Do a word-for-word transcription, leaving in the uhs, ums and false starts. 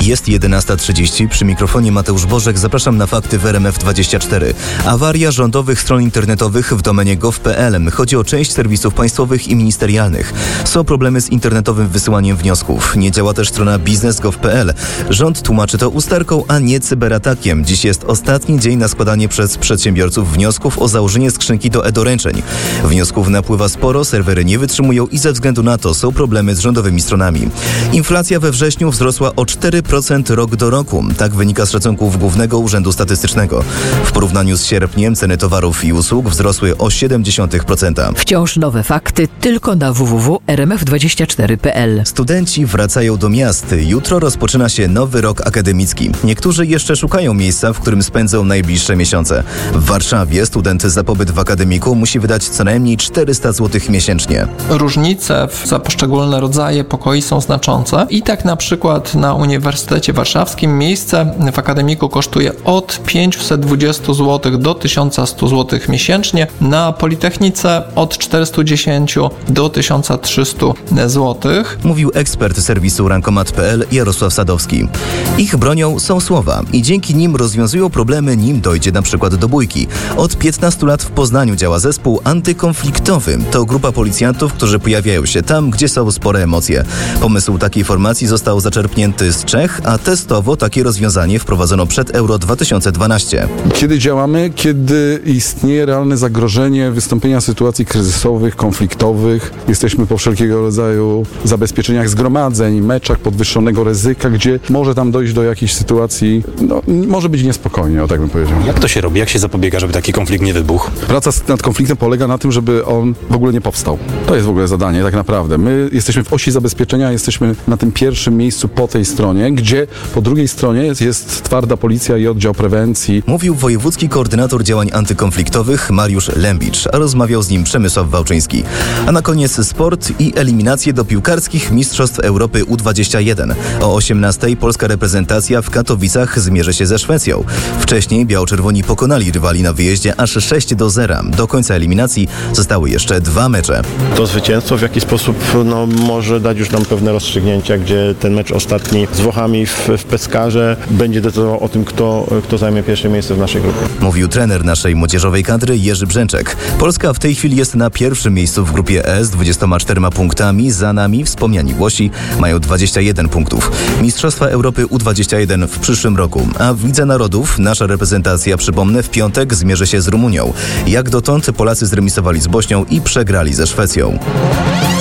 Jest jedenasta trzydzieści, przy mikrofonie Mateusz Bożek, zapraszam na fakty w R M F dwadzieścia cztery. Awaria rządowych stron internetowych w domenie gov kropka p l. Chodzi o część serwisów państwowych i ministerialnych. Są problemy z internetowym wysyłaniem wniosków. Nie działa też strona biznes kropka gov kropka p l. Rząd tłumaczy to usterką, a nie cyberatakiem. Dziś jest ostatni dzień na składanie przez przedsiębiorców wniosków o założenie skrzynki do e-doręczeń. Wniosków napływa sporo, serwery nie wytrzymują i ze względu na to są problemy z rządowymi stronami. Inflacja we wrześniu wzrosła o cztery procent rok do roku. Tak wynika z szacunków Głównego Urzędu Statystycznego. W porównaniu z sierpniem ceny towarów i usług wzrosły o siedem dziesiątych procent. Wciąż nowe fakty tylko na w w w kropka r m f dwadzieścia cztery kropka p l. Studenci wracają do miast. Jutro rozpoczyna się nowy rok akademicki. Niektórzy jeszcze szukają miejsca, w którym spędzą najbliższe miesiące. W Warszawie student za pobyt w akademiku musi wydać co najmniej czterysta złotych miesięcznie. Różnice za poszczególne rodzaje pokoi są znaczące i tak na przykład na Uniwersytecie Warszawskim miejsce w akademiku kosztuje od pięćset dwadzieścia złotych do tysiąc sto złotych miesięcznie, na Politechnice od czterysta dziesięć do tysiąc trzysta złotych. Mówił ekspert serwisu rankomat kropka p l Jarosław Sadowski. Ich bronią są słowa i dzięki nim rozwiązują problemy, nim dojdzie na przykład do bójki. Od piętnastu lat w Poznaniu działa zespół antykonfliktowy. To grupa policjantów, którzy pojawiają się tam, gdzie są spore emocje. Pomysł takiej formacji został zaczerpnięty z Czech, a testowo takie rozwiązanie wprowadzono przed Euro dwa tysiące dwanaście. Kiedy działamy, kiedy istnieje realne zagrożenie wystąpienia sytuacji kryzysowych, konfliktowych, jesteśmy po wszelkiego rodzaju zabezpieczeniach zgromadzeń, meczach podwyższonego ryzyka, gdzie może tam dojść do jakiejś sytuacji, no, może być niespokojnie, o tak bym powiedział. Jak to się robi? Jak się zapobiega, żeby taki konflikt nie wybuchł? Praca nad konfliktem polega na tym, żeby on w ogóle nie powstał. To jest w ogóle zadanie, tak naprawdę. My jesteśmy w osi zabezpieczenia, jesteśmy na tym pierwszym miejscu po tej stronie, gdzie po drugiej stronie jest, jest twarda policja i oddział prewencji. Mówił wojewódzki koordynator działań antykonfliktowych Mariusz Lębicz, a rozmawiał z nim Przemysław Wałczyński. A na koniec sport i eliminacje do piłkarskich Mistrzostw Europy U dwadzieścia jeden. O osiemnastej polska reprezentacja w Katowicach zmierzy się ze Szwecją. Wcześniej biało-czerwoni pokonali rywali na wyjeździe aż sześć do zera. Do końca eliminacji zostały jeszcze dwa mecze. To zwycięstwo w jaki sposób no, może dać już nam pewne rozstrzygnięcia, gdzie ten mecz ostatni z Włochami w, w Pescarze będzie decydował o tym, kto, kto zajmie pierwsze miejsce w naszej grupie. Mówił trener naszej młodzieżowej kadry Jerzy Brzęczek. Polska w tej chwili jest na pierwszym miejscu w grupie E z dwudziestoma czterema punktami. Za nami wspomniani Włosi mają dwadzieścia jeden punktów. Mistrzostwa Europy U dwadzieścia jeden w przyszłym roku. A w Lidze Narodów nasza reprezentacja, przypomnę, w piątek zmierzy się z Rumunią. Jak dotąd Polacy zremisowali z Bośnią i przegrali ze Szwecją.